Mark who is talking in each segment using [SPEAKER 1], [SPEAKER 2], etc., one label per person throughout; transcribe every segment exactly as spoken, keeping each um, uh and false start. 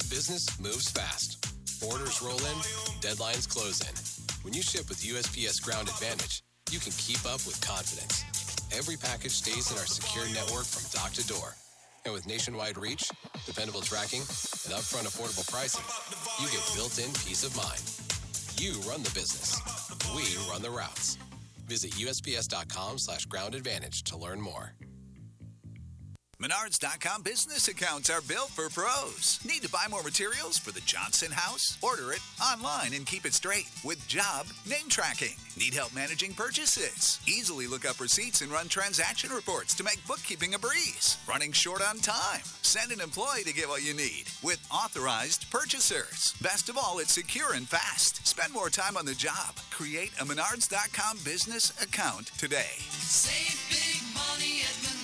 [SPEAKER 1] Business moves fast. Orders roll in, deadlines close in. When you ship with U S P S Ground Advantage, you can keep up with confidence. Every package stays in our secure network from dock to door. And with nationwide reach, dependable tracking, and upfront affordable pricing, you get built-in peace of mind. You run the business. We run the routes. Visit USPS.com slash ground advantage to learn more.
[SPEAKER 2] Menards dot com business accounts are built for pros. Need to buy more materials for the Johnson house? Order it online and keep it straight with job name tracking. Need help managing purchases? Easily look up receipts and run transaction reports to make bookkeeping a breeze. Running short on time? Send an employee to get what you need with authorized purchasers. Best of all, it's secure and fast. Spend more time on the job. Create a Menards dot com business account today.
[SPEAKER 3] Save big money at Menards.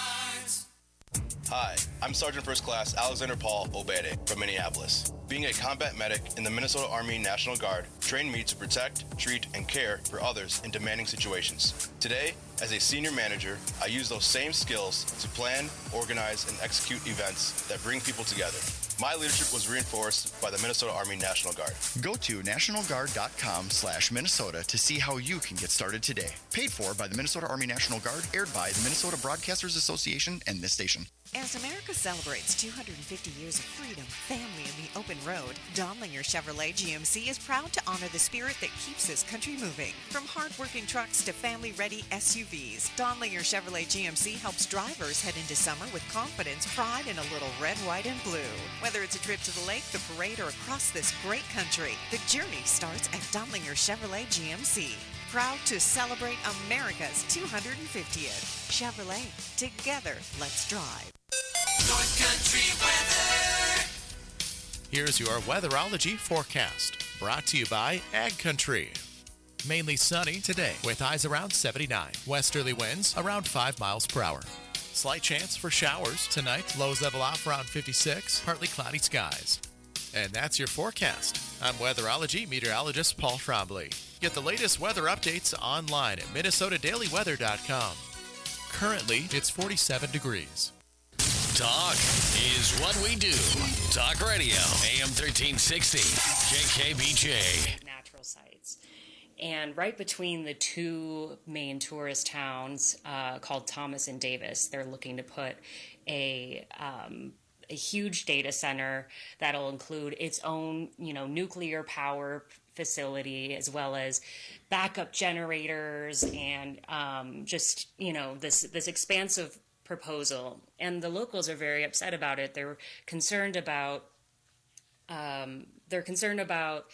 [SPEAKER 4] Hi, I'm Sergeant First Class Alexander Paul Obede from Minneapolis. Being a combat medic in the Minnesota Army National Guard trained me to protect, treat, and care for others in demanding situations. Today, as a senior manager, I use those same skills to plan, organize, and execute events that bring people together. My leadership was reinforced by the Minnesota Army National Guard.
[SPEAKER 5] Go to national guard dot com slash Minnesota to see how you can get started today. Paid for by the Minnesota Army National Guard, aired by the Minnesota Broadcasters Association and this station.
[SPEAKER 6] As America celebrates two hundred fifty years of freedom, family, and the open road, Donlinger Chevrolet G M C is proud to honor the spirit that keeps this country moving. From hard-working trucks to family-ready S U Vs, Donlinger Chevrolet G M C helps drivers head into summer with confidence, pride, and a little red, white, and blue. Whether it's a trip to the lake, the parade, or across this great country, the journey starts at Donlinger Chevrolet G M C. Proud to celebrate America's two hundred fiftieth. Chevrolet, together, let's drive.
[SPEAKER 3] North Country weather.
[SPEAKER 7] Here's your weatherology forecast, brought to you by Ag Country. Mainly sunny today with highs around seventy-nine. Westerly winds around five miles per hour. Slight chance for showers tonight. Lows level off around fifty-six. Partly cloudy skies. And that's your forecast. I'm weatherology meteorologist Paul Trombley. Get the latest weather updates online at minnesota daily weather dot com. Currently, it's forty-seven degrees.
[SPEAKER 8] Talk is what we do. Talk Radio, A M thirteen sixty, K K B J.
[SPEAKER 9] Natural sites. And right between the two main tourist towns uh, called Thomas and Davis, they're looking to put a um, a huge data center that'll include its own, you know, nuclear power facility, as well as backup generators and um, just, you know, this this expansive proposal. And the locals are very upset about it. They're concerned about um, they're concerned about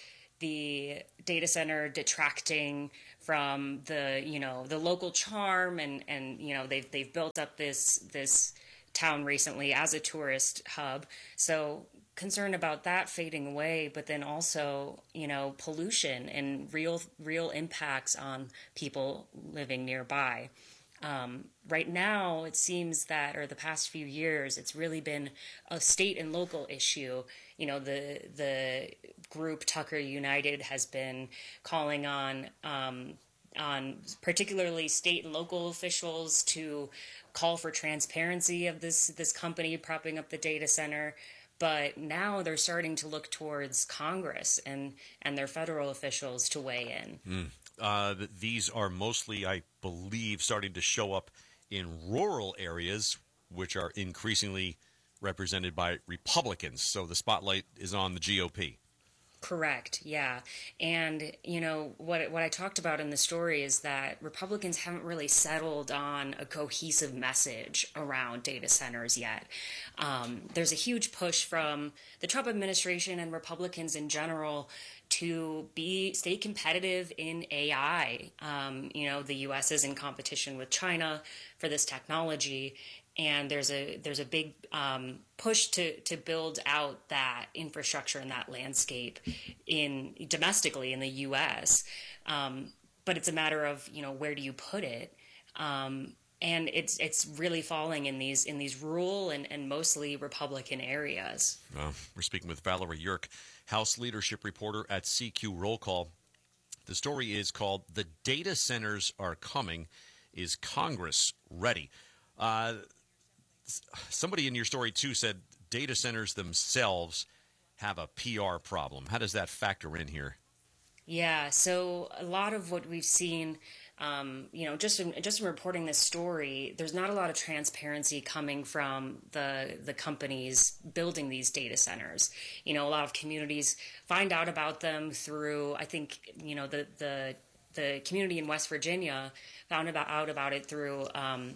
[SPEAKER 9] the data center detracting from the, you know, the local charm, and and you know they've they've built up this this town recently as a tourist hub. So concerned about that fading away, but then also, you know, pollution and real real impacts on people living nearby. Um, right now, it seems that, or the past few years, it's really been a state and local issue. You know, the the group Tucker United has been calling on um, on particularly state and local officials to call for transparency of this this company propping up the data center. But now they're starting to look towards Congress and, and their federal officials to weigh in.
[SPEAKER 10] Mm. Uh, these are mostly, I believe, starting to show up in rural areas, which are increasingly represented by Republicans. So the spotlight is on the G O P.
[SPEAKER 9] Correct, yeah. And, you know, what what I talked about in the story is that Republicans haven't really settled on a cohesive message around data centers yet. Um, there's a huge push from the Trump administration and Republicans in general to be stay competitive in A I. Um, you know, the U S is in competition with China for this technology. And there's a there's a big um, push to, to build out that infrastructure and that landscape in domestically in the U S. Um, but it's a matter of, you know, where do you put it? Um, and it's it's really falling in these in these rural and, and mostly Republican areas.
[SPEAKER 10] Uh, we're speaking with Valerie Yerk, House leadership reporter at C Q Roll Call. The story is called "The Data Centers Are Coming. Is Congress Ready?" Uh, Somebody in your story, too, said data centers themselves have a P R problem. How does that factor in here?
[SPEAKER 9] Yeah, so a lot of what we've seen, um, you know, just in, just in reporting this story, there's not a lot of transparency coming from the the companies building these data centers. You know, a lot of communities find out about them through, I think, you know, the the the community in West Virginia found about out about it through um,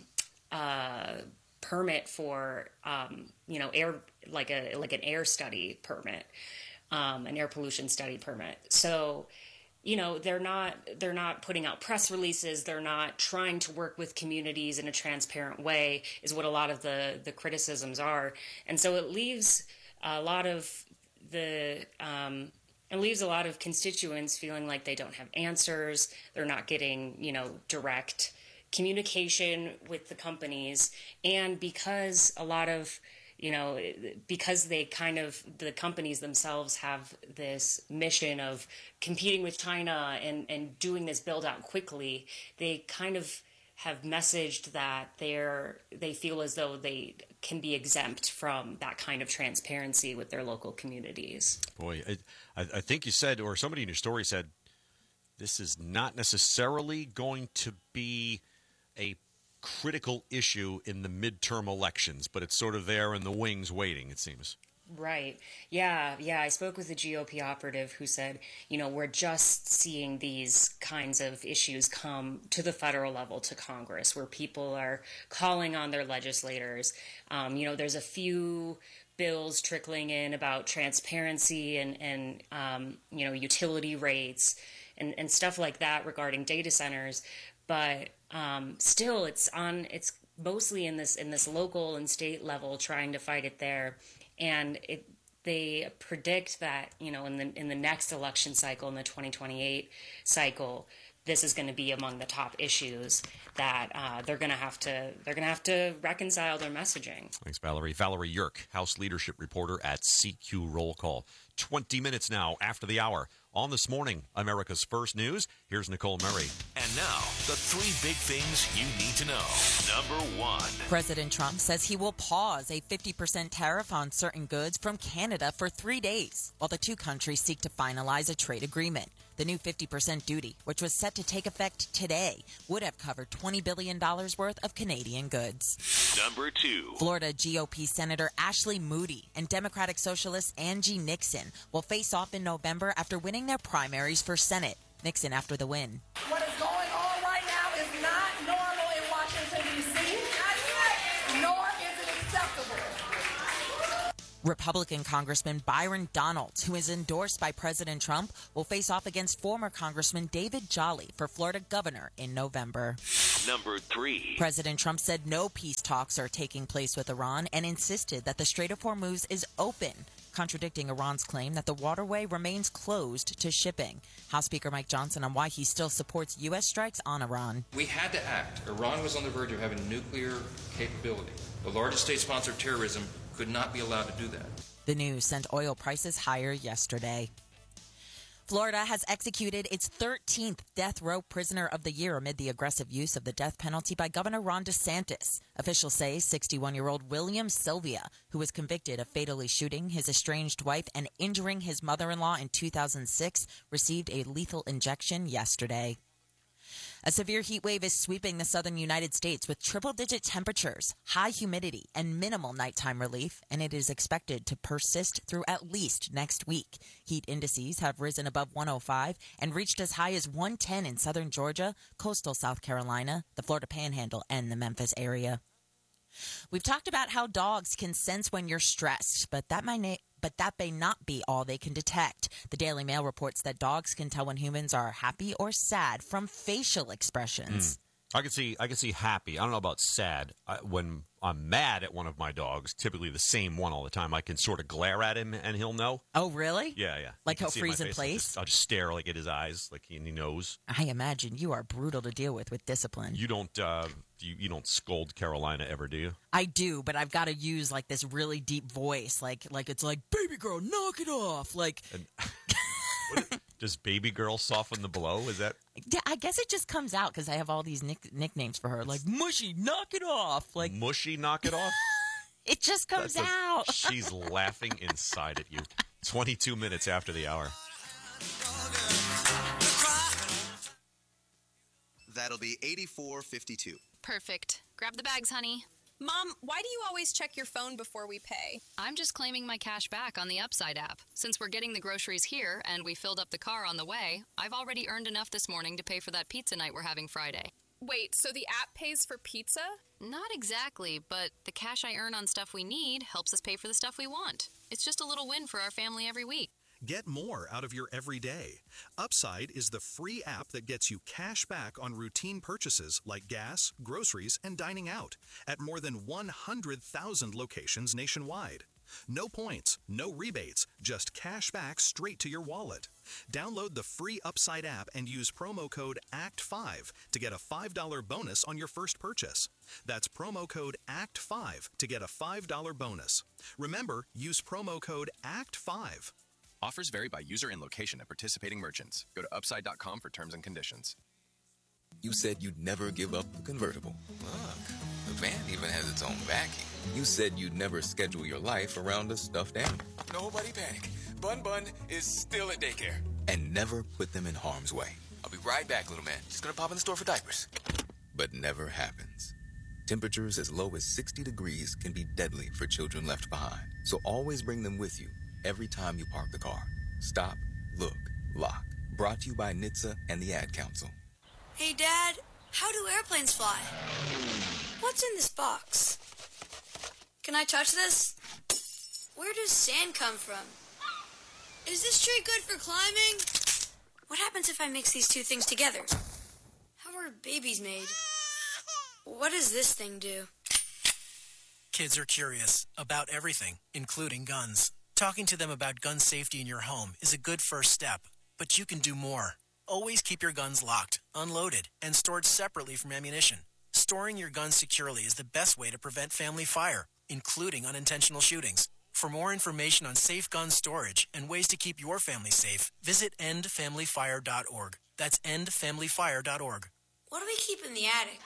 [SPEAKER 9] uh, permit for, um, you know, air like a like an air study permit. Um, an air pollution study permit. So, you know, they're not they're not putting out press releases. They're not trying to work with communities in a transparent way, is what a lot of the the criticisms are. And so it leaves a lot of the um, it leaves a lot of constituents feeling like they don't have answers. They're not getting, you know, direct communication with the companies, and because a lot of you know, because they kind of, the companies themselves have this mission of competing with China and, and doing this build out quickly, they kind of have messaged that they're, they feel as though they can be exempt from that kind of transparency with their local communities.
[SPEAKER 10] Boy, I, I think you said, or somebody in your story said, this is not necessarily going to be a critical issue in the midterm elections, but it's sort of there in the wings waiting, it seems.
[SPEAKER 9] Right. Yeah. Yeah. I spoke with a G O P operative who said, you know, we're just seeing these kinds of issues come to the federal level, to Congress, where people are calling on their legislators. Um, you know, there's a few bills trickling in about transparency and, and um, you know, utility rates and, and stuff like that regarding data centers. But um, still, it's on. It's mostly in this in this local and state level, trying to fight it there. And it, they predict that, you know, in the in the next election cycle, in the twenty twenty-eight cycle, this is going to be among the top issues that uh, they're going to have to they're going to have to reconcile their messaging.
[SPEAKER 10] Thanks, Valerie. Valerie Yerk, House Leadership Reporter at C Q Roll Call. Twenty minutes now after the hour. On This Morning, America's First News, here's Nicole Murray.
[SPEAKER 11] And now, the three big things you need to know. Number one.
[SPEAKER 12] President Trump says he will pause a fifty percent tariff on certain goods from Canada for three days, while the two countries seek to finalize a trade agreement. The new fifty percent duty, which was set to take effect today, would have covered twenty billion dollars worth of Canadian goods.
[SPEAKER 11] Number two.
[SPEAKER 12] Florida G O P Senator Ashley Moody and Democratic Socialist Angie Nixon will face off in November after winning their primaries for Senate. Nixon after the win.
[SPEAKER 13] What is going on right now is not normal in Washington, D C, nor is it acceptable.
[SPEAKER 12] Republican Congressman Byron Donalds, who is endorsed by President Trump, will face off against former Congressman David Jolly for Florida governor in November.
[SPEAKER 11] Number three.
[SPEAKER 12] President Trump said no peace talks are taking place with Iran and insisted that the Strait of Hormuz is open, contradicting Iran's claim that the waterway remains closed to shipping. House Speaker Mike Johnson on why he still supports U S strikes on Iran.
[SPEAKER 14] We had to act. Iran was on the verge of having nuclear capability. The largest state sponsor of terrorism could not be allowed to do that.
[SPEAKER 12] The news sent oil prices higher yesterday. Florida has executed its thirteenth death row prisoner of the year amid the aggressive use of the death penalty by Governor Ron DeSantis. Officials say sixty-one-year-old William Sylvia, who was convicted of fatally shooting his estranged wife and injuring his mother-in-law in two thousand six, received a lethal injection yesterday. A severe heat wave is sweeping the southern United States with triple-digit temperatures, high humidity, and minimal nighttime relief, and it is expected to persist through at least next week. Heat indices have risen above one oh five and reached as high as one ten in southern Georgia, coastal South Carolina, the Florida Panhandle, and the Memphis area. We've talked about how dogs can sense when you're stressed, but that might na- but that may not be all they can detect. The Daily Mail reports that dogs can tell when humans are happy or sad from facial expressions.
[SPEAKER 10] Mm. I can see I can see happy. I don't know about sad. I, when I'm mad at one of my dogs, typically the same one all the time, I can sort of glare at him and he'll know.
[SPEAKER 12] Oh, really?
[SPEAKER 10] Yeah, yeah.
[SPEAKER 12] Like
[SPEAKER 10] he'll
[SPEAKER 12] freeze in place?
[SPEAKER 10] I'll just, I'll just stare like at his eyes, like he, and he knows.
[SPEAKER 12] I imagine you are brutal to deal with with discipline.
[SPEAKER 10] You don't uh, you, you don't scold Carolina ever, do you?
[SPEAKER 12] I do, but I've got to use like this really deep voice, like like it's like, baby girl, knock it off. Like,
[SPEAKER 10] and, what, does baby girl soften the blow? Is that?
[SPEAKER 12] Yeah, I guess it just comes out because I have all these nick- nicknames for her, like Mushy, knock it off. Like
[SPEAKER 10] Mushy, knock it off.
[SPEAKER 12] It just comes
[SPEAKER 10] That's
[SPEAKER 12] out.
[SPEAKER 10] A, she's laughing inside at you. twenty-two minutes after the hour.
[SPEAKER 15] That'll be eighty-four fifty-two.
[SPEAKER 16] Perfect. Grab the bags, honey.
[SPEAKER 17] Mom, why do you always check your phone before we pay?
[SPEAKER 16] I'm just claiming my cash back on the Upside app. Since we're getting the groceries here and we filled up the car on the way, I've already earned enough this morning to pay for that pizza night we're having Friday.
[SPEAKER 17] Wait, so the app pays for pizza?
[SPEAKER 16] Not exactly, but the cash I earn on stuff we need helps us pay for the stuff we want. It's just a little win for our family every week.
[SPEAKER 18] Get more out of your everyday. Upside is the free app that gets you cash back on routine purchases like gas, groceries, and dining out at more than one hundred thousand locations nationwide. No points, no rebates, just cash back straight to your wallet. Download the free Upside app and use promo code A C T five to get a five dollars bonus on your first purchase. That's promo code A C T five to get a five dollars bonus. Remember, use promo code A C T five.
[SPEAKER 19] Offers vary by user and location at participating merchants. Go to upside dot com for terms and conditions.
[SPEAKER 20] You said you'd never give up the convertible. Look, the van even has its own backing. You said you'd never schedule your life around a stuffed animal. Nobody panic. Bun Bun is still at daycare. And never put them in harm's way. I'll be right back, little man. Just gonna pop in the store for diapers. But never happens. Temperatures as low as sixty degrees can be deadly for children left behind. So always bring them with you every time you park the car. Stop, look, lock. Brought to you by N H T S A and the Ad Council.
[SPEAKER 21] Hey, Dad, how do airplanes fly? What's in this box? Can I touch this? Where does sand come from? Is this tree good for climbing? What happens if I mix these two things together? How are babies made? What does this thing do?
[SPEAKER 22] Kids are curious about everything, including guns. Talking to them about gun safety in your home is a good first step, but you can do more. Always keep your guns locked, unloaded, and stored separately from ammunition. Storing your guns securely is the best way to prevent family fire, including unintentional shootings. For more information on safe gun storage and ways to keep your family safe, visit end family fire dot org. That's end family fire dot org.
[SPEAKER 21] What do we keep in the attic?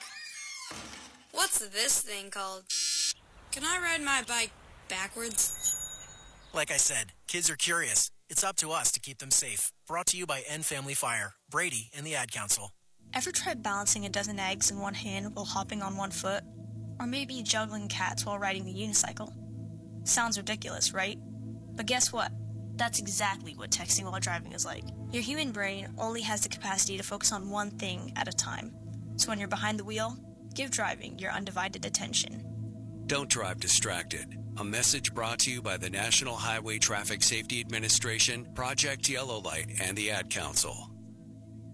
[SPEAKER 21] What's this thing called? Can I ride my bike backwards?
[SPEAKER 22] Like I said, kids are curious. It's up to us to keep them safe. Brought to you by End Family Fire, Brady, and the Ad Council.
[SPEAKER 23] Ever tried balancing a dozen eggs in one hand while hopping on one foot? Or maybe juggling cats while riding a unicycle? Sounds ridiculous, right? But guess what? That's exactly what texting while driving is like. Your human brain only has the capacity to focus on one thing at a time. So when you're behind the wheel, give driving your undivided attention.
[SPEAKER 24] Don't drive distracted. A message brought to you by the National Highway Traffic Safety Administration, Project Yellow Light, and the Ad Council.